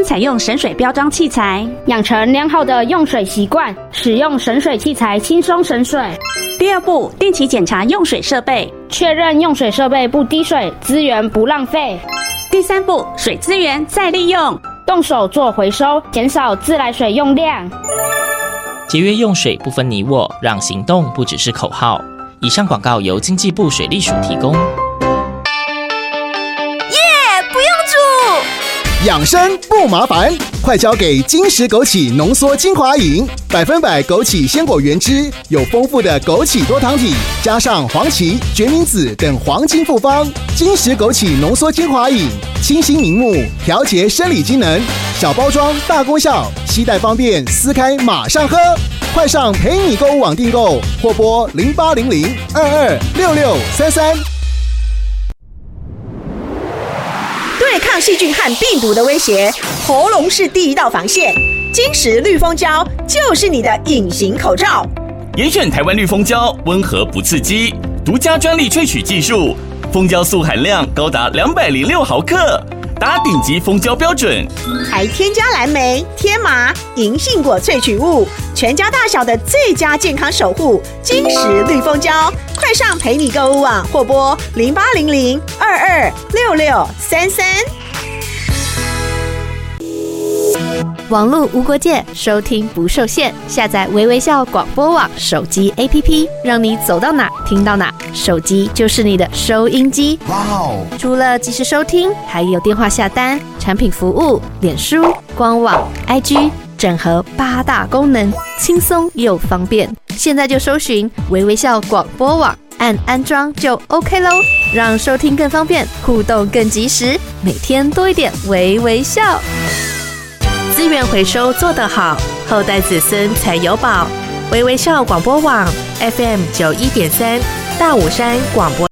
采用省水标章器材， 养成良好的用水习惯，使用省水器材轻松省水。 第二步，定期检查用水设备， 确认用水设备不滴水，资源不浪费。 第三步，水资源再利用， 动手做回收，减少自来水用量。 节约用水不分你我，让行动不只是口号。以上广告由经济部水利署提供。 不用煮， 养生不麻烦，快交给金石枸杞浓缩精华饮，100%枸杞鲜果原汁，有丰富的枸杞多糖体，加上黄芪、决明子等黄金复方。金石枸杞浓缩精华饮，清新明目，调节生理机能，小包装大功效，携带方便，撕开马上喝。快上陪你购物网订购，或拨0800226633。 对抗细菌和病毒的威胁，喉咙是第一道防线。金石绿蜂胶就是你的隐形口罩。 严选台湾绿蜂胶，温和不刺激，独家专利萃取技术，蜂胶素含量高达206毫克，达顶级蜂胶标准， 还添加蓝莓、天麻、银杏果萃取物，全家大小的最佳健康守护。金石绿蜂胶，快上陪你购物网或拨0800226633。 网络无国界，收听不受限。下载微微笑广播网手机 APP， 让你走到哪听到哪，手机就是你的收音机。哇哦！除了即时收听，还有电话下单、产品服务、脸书、官网、IG， 整合8大功能，轻松又方便。现在就搜寻微微笑广播网，按安装就 OK 咯，让收听更方便，互动更及时，每天多一点微微笑。资源回收做得好，后代子孙才有宝。微微笑广播网 FM91.3，大武山广播